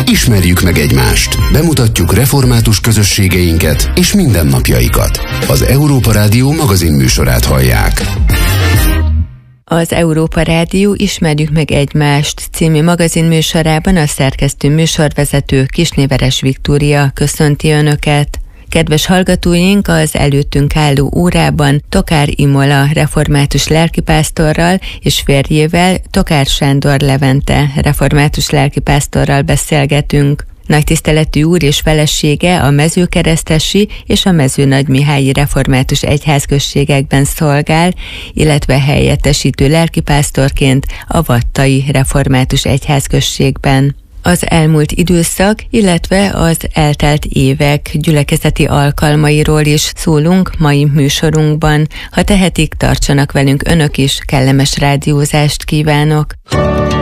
Ismerjük meg egymást. Bemutatjuk református közösségeinket és mindennapjaikat. Az Európa Rádió magazinműsorát hallják. Az Európa Rádió Ismerjük meg egymást című magazinműsorában a szerkesztő műsorvezető Kisnéveres Viktória köszönti Önöket. Kedves hallgatóink, az előttünk álló órában Tokár Imola református lelkipásztorral és férjével, Tokár Sándor Levente református lelkipásztorral beszélgetünk. Nagytiszteletű úr és felesége a mezőkeresztesi és a mezőnagymihályi református egyházközségekben szolgál, illetve helyettesítő lelkipásztorként a vattai református egyházközségben. Az elmúlt időszak, illetve az eltelt évek gyülekezeti alkalmairól is szólunk mai műsorunkban. Ha tehetik, tartsanak velünk önök is, kellemes rádiózást kívánok!